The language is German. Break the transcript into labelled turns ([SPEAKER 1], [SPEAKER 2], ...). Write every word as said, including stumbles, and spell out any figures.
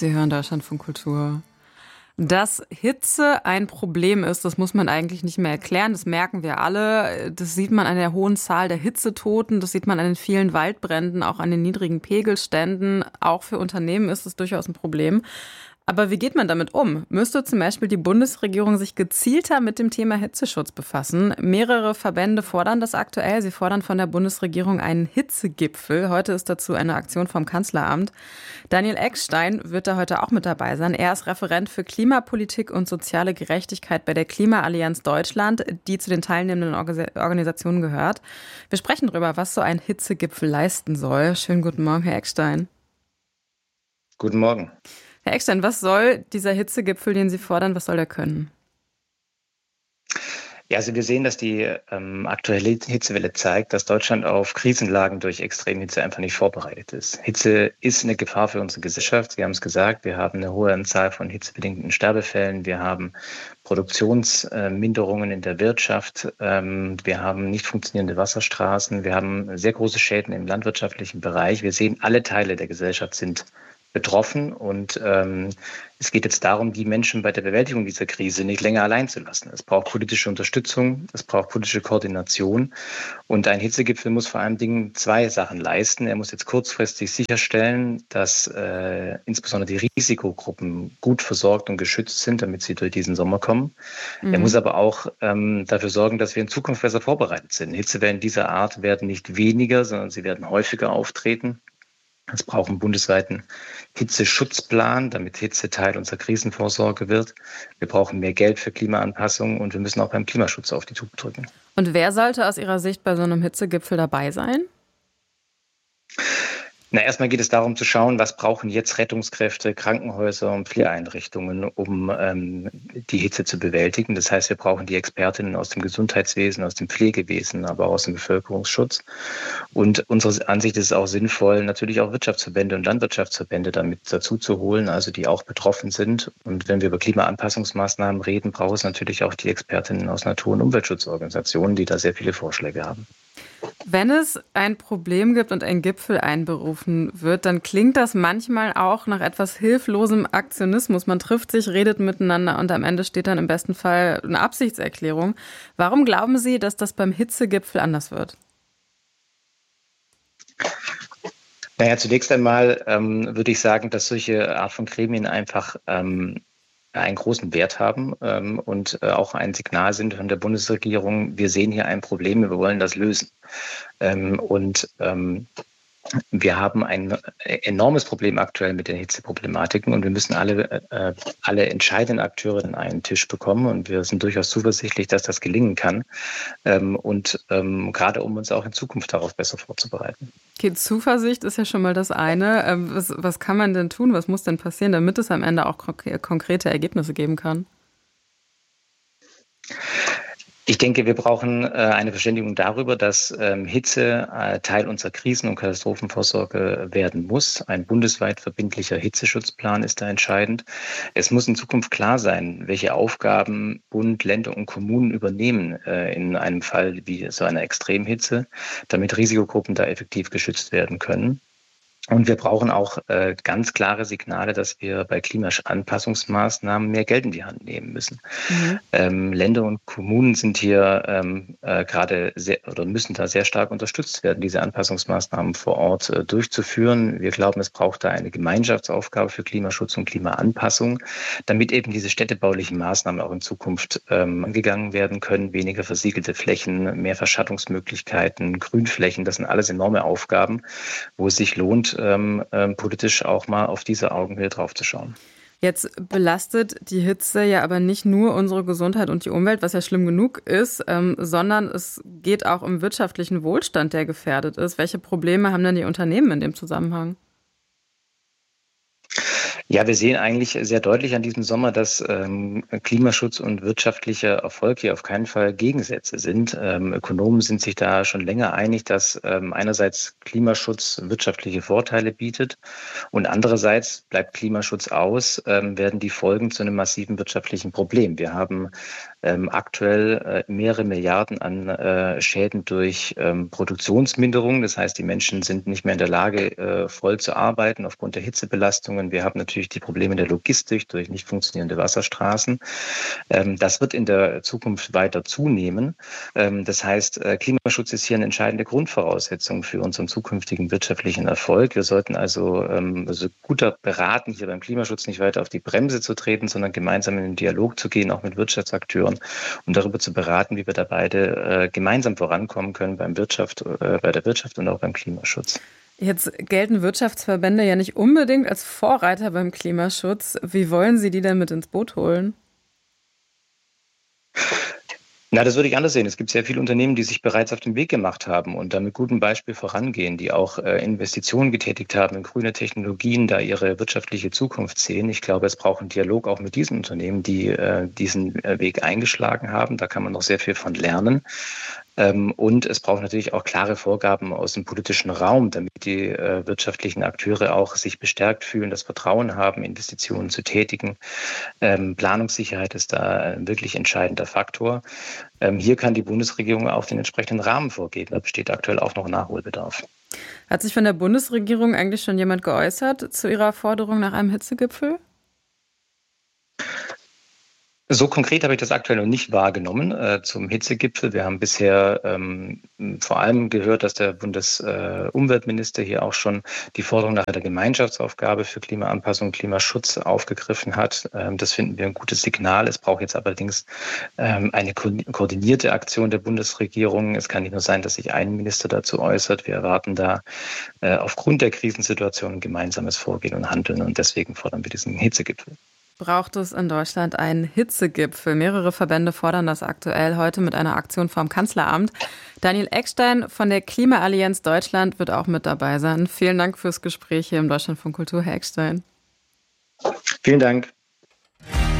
[SPEAKER 1] Sie hören Deutschlandfunk Kultur. Dass Hitze ein Problem ist, das muss man eigentlich nicht mehr erklären. Das merken wir alle. Das sieht man an der hohen Zahl der Hitzetoten. Das sieht man an den vielen Waldbränden, auch an den niedrigen Pegelständen. Auch für Unternehmen ist es durchaus ein Problem. Aber wie geht man damit um? Müsste zum Beispiel die Bundesregierung sich gezielter mit dem Thema Hitzeschutz befassen? Mehrere Verbände fordern das aktuell. Sie fordern von der Bundesregierung einen Hitzegipfel. Heute ist dazu eine Aktion vom Kanzleramt. Daniel Eckstein wird da heute auch mit dabei sein. Er ist Referent für Klimapolitik und soziale Gerechtigkeit bei der Klimaallianz Deutschland, die zu den teilnehmenden Organisationen gehört. Wir sprechen darüber, was so ein Hitzegipfel leisten soll. Schönen guten Morgen, Herr Eckstein.
[SPEAKER 2] Guten Morgen.
[SPEAKER 1] Herr Eckstein, was soll dieser Hitzegipfel, den Sie fordern, was soll der können?
[SPEAKER 2] Ja, also wir sehen, dass die ähm, aktuelle Hitzewelle zeigt, dass Deutschland auf Krisenlagen durch Extremhitze einfach nicht vorbereitet ist. Hitze ist eine Gefahr für unsere Gesellschaft. Sie haben es gesagt, wir haben eine hohe Anzahl von hitzebedingten Sterbefällen. Wir haben Produktionsminderungen in der Wirtschaft. Ähm, wir haben nicht funktionierende Wasserstraßen. Wir haben sehr große Schäden im landwirtschaftlichen Bereich. Wir sehen, alle Teile der Gesellschaft sind betroffen und ähm, es geht jetzt darum, die Menschen bei der Bewältigung dieser Krise nicht länger allein zu lassen. Es braucht politische Unterstützung, es braucht politische Koordination und ein Hitzegipfel muss vor allen Dingen zwei Sachen leisten. Er muss jetzt kurzfristig sicherstellen, dass äh, insbesondere die Risikogruppen gut versorgt und geschützt sind, damit sie durch diesen Sommer kommen. Mhm. Er muss aber auch ähm, dafür sorgen, dass wir in Zukunft besser vorbereitet sind. Hitzewellen dieser Art werden nicht weniger, sondern sie werden häufiger auftreten. Es braucht einen bundesweiten Hitzeschutzplan, damit Hitze Teil unserer Krisenvorsorge wird. Wir brauchen mehr Geld für Klimaanpassung und wir müssen auch beim Klimaschutz auf die Tube drücken.
[SPEAKER 1] Und wer sollte aus Ihrer Sicht bei so einem Hitzegipfel dabei sein?
[SPEAKER 2] Na, erstmal geht es darum zu schauen, was brauchen jetzt Rettungskräfte, Krankenhäuser und Pflegeeinrichtungen, um ähm, die Hitze zu bewältigen. Das heißt, wir brauchen die Expertinnen aus dem Gesundheitswesen, aus dem Pflegewesen, aber auch aus dem Bevölkerungsschutz. Und unserer Ansicht ist es auch sinnvoll, natürlich auch Wirtschaftsverbände und Landwirtschaftsverbände damit dazu zu holen, also die auch betroffen sind. Und wenn wir über Klimaanpassungsmaßnahmen reden, braucht es natürlich auch die Expertinnen aus Natur- und Umweltschutzorganisationen, die da sehr viele Vorschläge haben.
[SPEAKER 1] Wenn es ein Problem gibt und ein Gipfel einberufen wird, dann klingt das manchmal auch nach etwas hilflosem Aktionismus. Man trifft sich, redet miteinander und am Ende steht dann im besten Fall eine Absichtserklärung. Warum glauben Sie, dass das beim Hitzegipfel anders wird?
[SPEAKER 2] Naja, zunächst einmal ähm, würde ich sagen, dass solche Art von Gremien einfach ähm, einen großen Wert haben ähm, und äh, auch ein Signal sind von der Bundesregierung, wir sehen hier ein Problem, wir wollen das lösen. Ähm, und ähm, wir haben ein enormes Problem aktuell mit den Hitzeproblematiken und wir müssen alle, äh, alle entscheidenden Akteure an einen Tisch bekommen und wir sind durchaus zuversichtlich, dass das gelingen kann ähm, und ähm, gerade um uns auch in Zukunft darauf besser vorzubereiten.
[SPEAKER 1] Okay, Zuversicht ist ja schon mal das eine. Ähm, was, was kann man denn tun, was muss denn passieren, damit es am Ende auch konkrete Ergebnisse geben kann?
[SPEAKER 2] Ich denke, wir brauchen äh, eine Verständigung darüber, dass ähm, Hitze äh, Teil unserer Krisen- und Katastrophenvorsorge werden muss. Ein bundesweit verbindlicher Hitzeschutzplan ist da entscheidend. Es muss in Zukunft klar sein, welche Aufgaben Bund, Länder und Kommunen übernehmen äh, in einem Fall wie so einer Extremhitze, damit Risikogruppen da effektiv geschützt werden können. Und wir brauchen auch äh, ganz klare Signale, dass wir bei Klimaanpassungsmaßnahmen mehr Geld in die Hand nehmen müssen. Mhm. Ähm, Länder und Kommunen sind hier ähm, äh, gerade sehr oder müssen da sehr stark unterstützt werden, diese Anpassungsmaßnahmen vor Ort äh, durchzuführen. Wir glauben, es braucht da eine Gemeinschaftsaufgabe für Klimaschutz und Klimaanpassung, damit eben diese städtebaulichen Maßnahmen auch in Zukunft ähm, angegangen werden können. Weniger versiegelte Flächen, mehr Verschattungsmöglichkeiten, Grünflächen, das sind alles enorme Aufgaben, wo es sich lohnt, Ähm, ähm, politisch auch mal auf diese Augenhöhe draufzuschauen.
[SPEAKER 1] Jetzt belastet die Hitze ja aber nicht nur unsere Gesundheit und die Umwelt, was ja schlimm genug ist, ähm, sondern es geht auch um wirtschaftlichen Wohlstand, der gefährdet ist. Welche Probleme haben denn die Unternehmen in dem Zusammenhang?
[SPEAKER 2] Ja, wir sehen eigentlich sehr deutlich an diesem Sommer, dass ähm, Klimaschutz und wirtschaftlicher Erfolg hier auf keinen Fall Gegensätze sind. Ähm, Ökonomen sind sich da schon länger einig, dass ähm, einerseits Klimaschutz wirtschaftliche Vorteile bietet und andererseits bleibt Klimaschutz aus, ähm, werden die Folgen zu einem massiven wirtschaftlichen Problem. Wir haben ähm, aktuell äh, mehrere Milliarden an äh, Schäden durch ähm, Produktionsminderung. Das heißt, die Menschen sind nicht mehr in der Lage, äh, voll zu arbeiten aufgrund der Hitzebelastungen. Wir haben natürlich natürlich die Probleme der Logistik durch nicht funktionierende Wasserstraßen. Ähm, das wird in der Zukunft weiter zunehmen. Ähm, das heißt, äh, Klimaschutz ist hier eine entscheidende Grundvoraussetzung für unseren zukünftigen wirtschaftlichen Erfolg. Wir sollten also, ähm, also gut beraten, hier beim Klimaschutz nicht weiter auf die Bremse zu treten, sondern gemeinsam in den Dialog zu gehen, auch mit Wirtschaftsakteuren, und darüber zu beraten, wie wir da beide äh, gemeinsam vorankommen können beim Wirtschaft, äh, bei der Wirtschaft und auch beim Klimaschutz.
[SPEAKER 1] Jetzt gelten Wirtschaftsverbände ja nicht unbedingt als Vorreiter beim Klimaschutz. Wie wollen Sie die denn mit ins Boot holen?
[SPEAKER 2] Na, das würde ich anders sehen. Es gibt sehr viele Unternehmen, die sich bereits auf den Weg gemacht haben und da mit gutem Beispiel vorangehen, die auch äh, Investitionen getätigt haben in grüne Technologien, da ihre wirtschaftliche Zukunft sehen. Ich glaube, es braucht einen Dialog auch mit diesen Unternehmen, die äh, diesen äh, Weg eingeschlagen haben. Da kann man noch sehr viel von lernen. Ähm, und es braucht natürlich auch klare Vorgaben aus dem politischen Raum, damit die äh, wirtschaftlichen Akteure auch sich bestärkt fühlen, das Vertrauen haben, Investitionen zu tätigen. Ähm, Planungssicherheit ist da ein wirklich entscheidender Faktor. Ähm, hier kann die Bundesregierung auch den entsprechenden Rahmen vorgeben. Da besteht aktuell auch noch Nachholbedarf.
[SPEAKER 1] Hat sich von der Bundesregierung eigentlich schon jemand geäußert zu ihrer Forderung nach einem Hitzegipfel?
[SPEAKER 2] So konkret habe ich das aktuell noch nicht wahrgenommen äh, zum Hitzegipfel. Wir haben bisher ähm, vor allem gehört, dass der Bundesumweltminister äh, hier auch schon die Forderung nach einer Gemeinschaftsaufgabe für Klimaanpassung und Klimaschutz aufgegriffen hat. Ähm, das finden wir ein gutes Signal. Es braucht jetzt allerdings ähm, eine ko- koordinierte Aktion der Bundesregierung. Es kann nicht nur sein, dass sich ein Minister dazu äußert. Wir erwarten da äh, aufgrund der Krisensituation ein gemeinsames Vorgehen und Handeln, und deswegen fordern wir diesen Hitzegipfel.
[SPEAKER 1] Braucht es in Deutschland einen Hitzegipfel? Mehrere Verbände fordern das aktuell heute mit einer Aktion vom Kanzleramt. Daniel Eckstein von der Klimaallianz Deutschland wird auch mit dabei sein. Vielen Dank fürs Gespräch hier im Deutschlandfunk Kultur, Herr Eckstein.
[SPEAKER 2] Vielen Dank.